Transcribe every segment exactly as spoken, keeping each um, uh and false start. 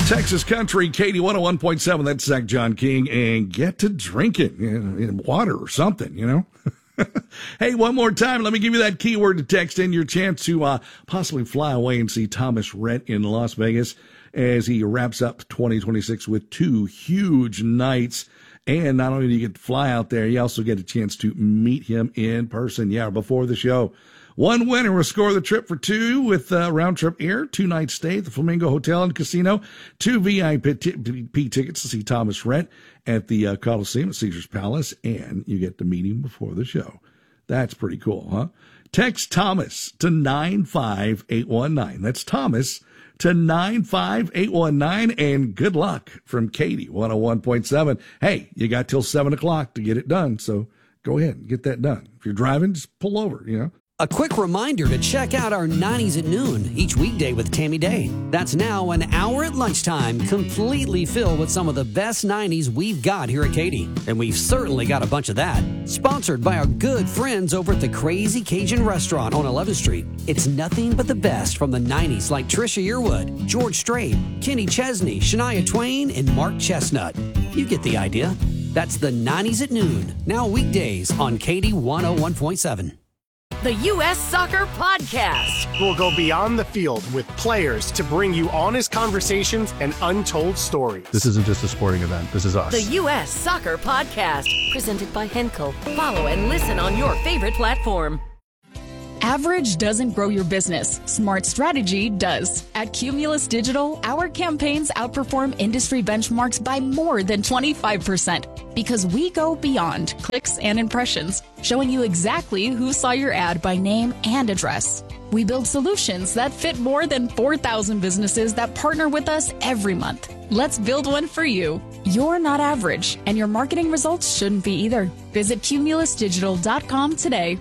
Texas Country, Katie one oh one point seven. That's Zach John King. And get to drinking, you know, in water or something, you know. Hey, one more time, let me give you that keyword to text in, your chance to uh, possibly fly away and see Thomas Rhett in Las Vegas as he wraps up twenty twenty-six with two huge nights. And not only do you get to fly out there, you also get a chance to meet him in person, yeah, before the show. One winner will score the trip for two with uh, round-trip air, two-night stay at the Flamingo Hotel and Casino, two V I P t- tickets to see Thomas Rhett at the uh, Coliseum at Caesars Palace, and you get to meet him before the show. That's pretty cool, huh? Text Thomas to nine five eight one nine. That's Thomas to nine five eight one nine, and good luck from Katie one oh one point seven. Hey, you got till seven o'clock to get it done, so go ahead and get that done. If you're driving, just pull over, you know. A quick reminder to check out our nineties at noon each weekday with Tammy Day. That's now an hour at lunchtime, completely filled with some of the best nineties we've got here at Katy. And we've certainly got a bunch of that. Sponsored by our good friends over at the Crazy Cajun Restaurant on eleventh Street. It's nothing but the best from the nineties like Trisha Yearwood, George Strait, Kenny Chesney, Shania Twain, and Mark Chestnut. You get the idea. That's the nineties at noon, now weekdays on Katy one oh one point seven. The U S Soccer Podcast. We'll go beyond the field with players to bring you honest conversations and untold stories. This isn't just a sporting event. This is us. The U S Soccer Podcast. Presented by Henkel. Follow and listen on your favorite platform. Average doesn't grow your business. Smart strategy does. At Cumulus Digital, our campaigns outperform industry benchmarks by more than twenty-five percent because we go beyond clicks and impressions, showing you exactly who saw your ad by name and address. We build solutions that fit more than four thousand businesses that partner with us every month. Let's build one for you. You're not average, and your marketing results shouldn't be either. Visit cumulus digital dot com today.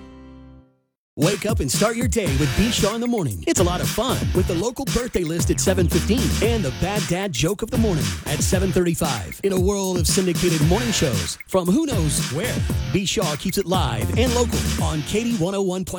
Wake up and start your day with B. Shaw in the Morning. It's a lot of fun with the local birthday list at seven fifteen and the Bad Dad Joke of the Morning at seven thirty-five. In a world of syndicated morning shows from who knows where, B. Shaw keeps it live and local on Katy one oh one point seven.